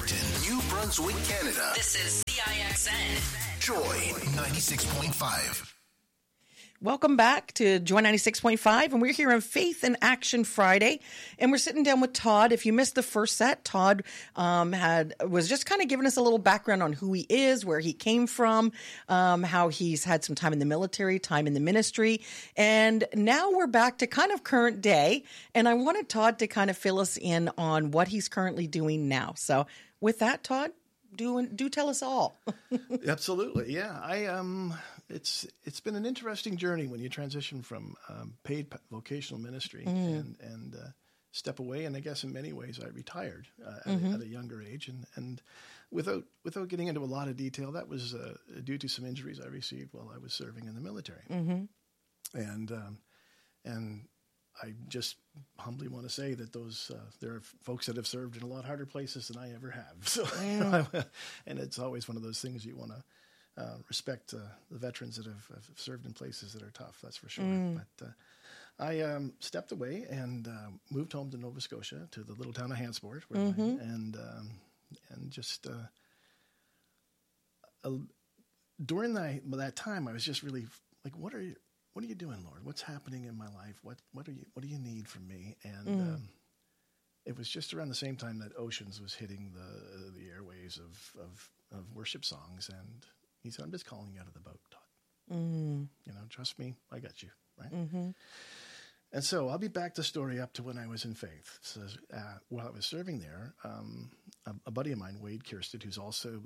Fredericton, New Brunswick, Canada. This is CIXN. Joy 96.5. Welcome back to Joy 96.5, and we're here on Faith in Action Friday, and we're sitting down with Todd. If you missed the first set, Todd was just kind of giving us a little background on who he is, where he came from, how he's had some time in the military, time in the ministry, and now we're back to kind of current day, and I wanted Todd to kind of fill us in on what he's currently doing now. So with that, Todd, do tell us all. Absolutely, yeah. It's been an interesting journey when you transition from paid vocational ministry and step away. And I guess in many ways I retired at a younger age. And without getting into a lot of detail, that was due to some injuries I received while I was serving in the military. And I just humbly want to say that there are folks that have served in a lot harder places than I ever have. So, and it's always one of those things you want to respect the veterans that have served in places that are tough. That's for sure. But I stepped away and moved home to Nova Scotia to the little town of Hansport, and just during that time, I was just really like, what are you doing, Lord? What's happening in my life? What do you need from me? And it was just around the same time that Oceans was hitting the airwaves of worship songs, and he said, "I'm just calling you out of the boat, Todd. Trust me, I got you, right?" And so I'll be back the story up to when I was in faith. So while I was serving there, a buddy of mine, Wade Kirsted, who's also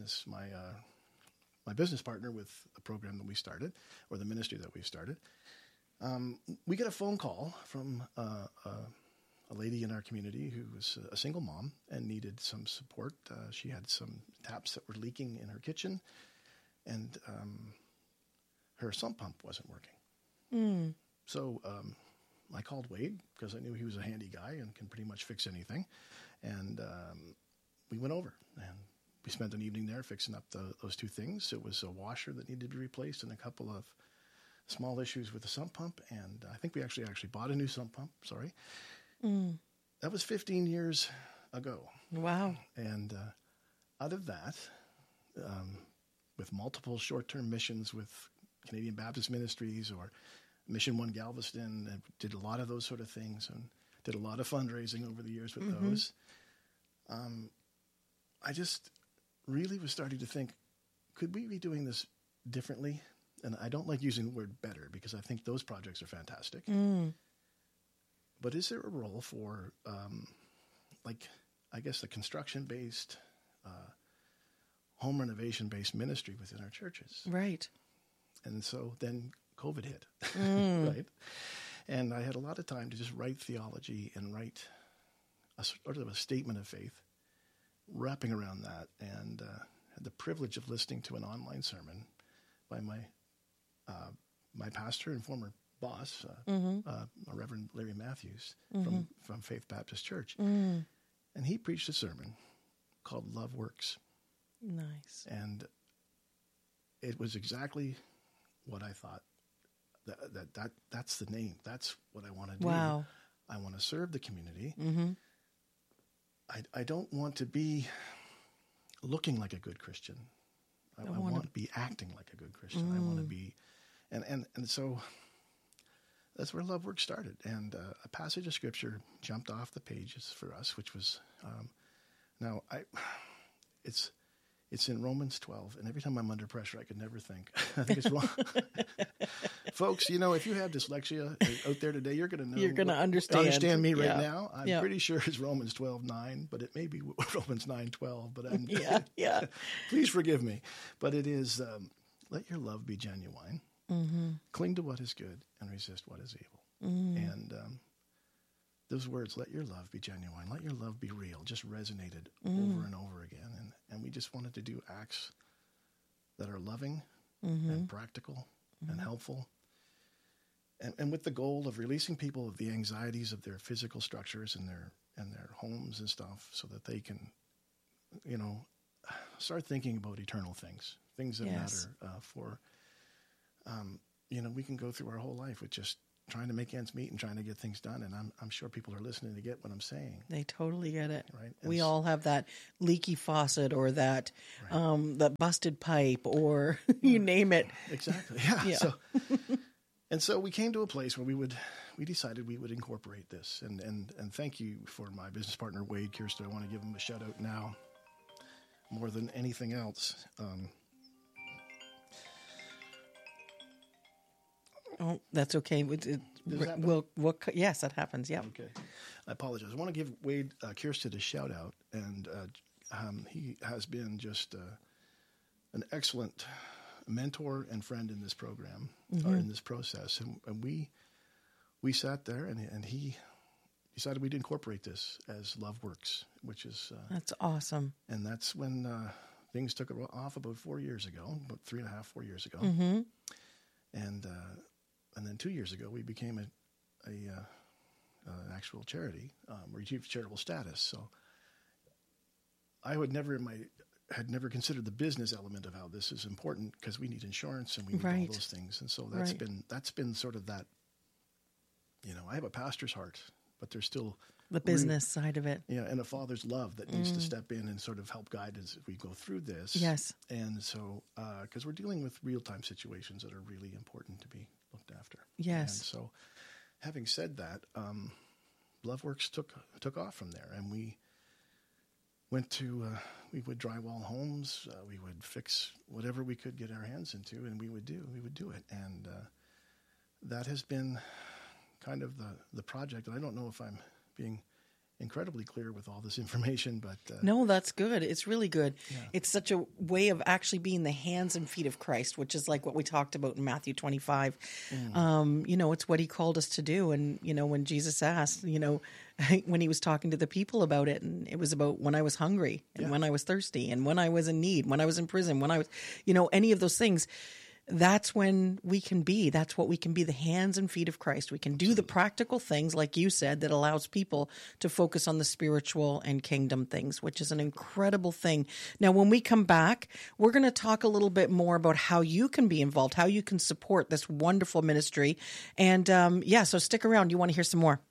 my business partner with the program that we started, or the ministry that we started, we get a phone call from a lady in our community who was a single mom and needed some support. She had some taps that were leaking in her kitchen, and her sump pump wasn't working. So I called Wade because I knew he was a handy guy and can pretty much fix anything. And we went over, and we spent an evening there fixing up those two things. It was a washer that needed to be replaced and a couple of small issues with the sump pump. And I think we actually bought a new sump pump. Sorry. That was 15 years ago. Wow. And out of that, with multiple short-term missions with Canadian Baptist Ministries or Mission One Galveston, and did a lot of those sort of things and did a lot of fundraising over the years with those. I just really was starting to think, could we be doing this differently? And I don't like using the word better because I think those projects are fantastic. But is there a role for, I guess, the construction-based, home renovation-based ministry within our churches? Right. And so then COVID hit, right? And I had a lot of time to just write theology and write a sort of a statement of faith wrapping around that, and had the privilege of listening to an online sermon by my pastor and former boss, Reverend Larry Matthews from Faith Baptist Church. And he preached a sermon called Love Works. Nice. And it was exactly what I thought. That's the name. That's what I want to do. Wow. I want to serve the community. I don't want to be looking like a good Christian. I want to be acting like a good Christian. I want to be, and so that's where Love Work started. And a passage of scripture jumped off the pages for us, which was, it's in Romans 12. And every time I'm under pressure, I could never think. I think it's wrong. Folks, if you have dyslexia out there today, you're going to know. You're going to understand me right now. I'm pretty sure it's Romans 12:9, but it may be Romans 9:12. But I'm please forgive me. But it is, let your love be genuine. Cling to what is good and resist what is evil. And those words, let your love be genuine, let your love be real, just resonated over and over again. And we just wanted to do acts that are loving and practical and helpful. And with the goal of releasing people of the anxieties of their physical structures and their homes and stuff, so that they can, start thinking about eternal things that matter. We can go through our whole life with just trying to make ends meet and trying to get things done. And I'm sure people are listening to get what I'm saying. They totally get it. Right. We all have that leaky faucet or that that busted pipe or you name it. Exactly. Yeah. So we came to a place where we decided we would incorporate this. And thank you for my business partner, Wade Kirsten. I want to give him a shout out now more than anything else. Oh, that's okay. Yes, that happens. Yeah. Okay. I apologize. I want to give Wade Kirsten a shout out. And he has been just an excellent mentor and friend in this program, or in this process. And we sat there and he decided we'd incorporate this as Love Works, which is... that's awesome. And that's when things took off about 4 years ago, about 3.5, 4 years ago. And then 2 years ago, we became an actual charity, achieved charitable status. So I would had never considered the business element of how this is important, because we need insurance and we need all those things. And so that's been sort of that, I have a pastor's heart, but there's still the business side of it. Yeah. And a father's love that needs to step in and sort of help guide as we go through this. Yes. And so, cause we're dealing with real time situations that are really important to be looked after. Yes. And so having said that, LoveWorks took off from there, and we went to, we would drywall homes, we would fix whatever we could get our hands into, and we would do it. And that has been kind of the project. And I don't know if I'm being incredibly clear with all this information, but... No, that's good. It's really good. Yeah. It's such a way of actually being the hands and feet of Christ, which is like what we talked about in Matthew 25. It's what he called us to do. And, when Jesus asked, when he was talking to the people about it, and it was about when I was hungry and when I was thirsty and when I was in need, when I was in prison, when I was, any of those things. That's when that's what we can be, the hands and feet of Christ. We can do the practical things, like you said, that allows people to focus on the spiritual and kingdom things, which is an incredible thing. Now, when we come back, we're going to talk a little bit more about how you can be involved, how you can support this wonderful ministry. And so stick around. You want to hear some more.